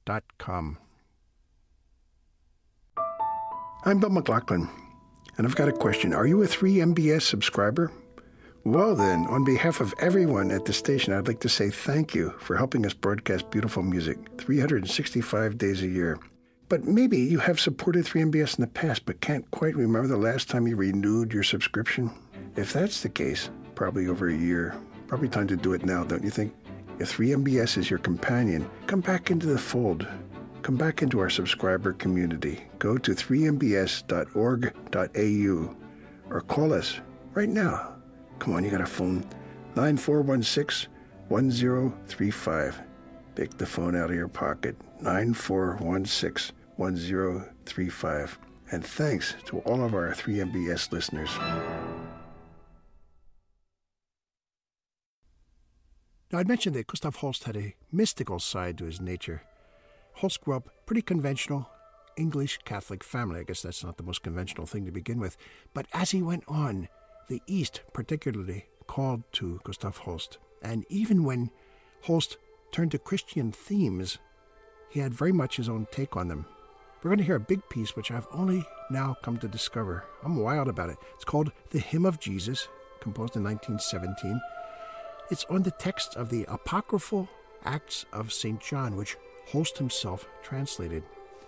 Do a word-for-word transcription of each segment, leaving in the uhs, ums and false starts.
dot com. I'm Bill McLaughlin, and I've got a question. Are you a three M B S subscriber? Well then, on behalf of everyone at the station, I'd like to say thank you for helping us broadcast beautiful music three hundred sixty-five days a year. But maybe you have supported three M B S in the past but can't quite remember the last time you renewed your subscription. If that's the case, probably over a year. Probably time to do it now, don't you think? If three M B S is your companion, come back into the fold. Come back into our subscriber community. Go to three M B S dot org dot A U or call us right now. Come on, you got a phone. nine four one six, one zero three five. Pick the phone out of your pocket. nine four one six, one zero three five. And thanks to all of our three M B S listeners. Now, I'd mentioned that Gustav Holst had a mystical side to his nature. Holst grew up pretty conventional, English Catholic family. I guess that's not the most conventional thing to begin with. But as he went on, the East particularly called to Gustav Holst. And even when Holst turned to Christian themes, he had very much his own take on them. We're going to hear a big piece which I've only now come to discover. I'm wild about it. It's called The Hymn of Jesus, composed in nineteen seventeen. It's on the text of the apocryphal Acts of Saint John, which Holst himself translated.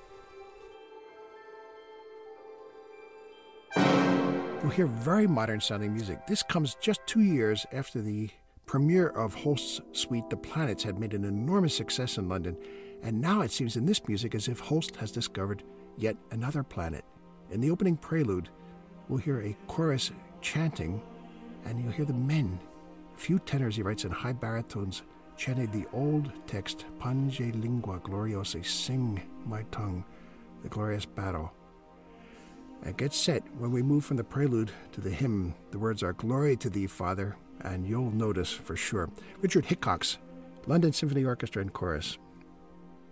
You'll hear very modern-sounding music. This comes just two years after the premiere of Holst's suite, The Planets, had made an enormous success in London. And now it seems in this music as if Holst has discovered yet another planet. In the opening prelude, we'll hear a chorus chanting, and you'll hear the men, few tenors he writes in high baritones, chanted the old text, Pange lingua gloriosa, sing my tongue, the glorious battle. And get set, when we move from the prelude to the hymn, the words are Glory to Thee, Father, and you'll notice for sure. Richard Hickox, London Symphony Orchestra and Chorus.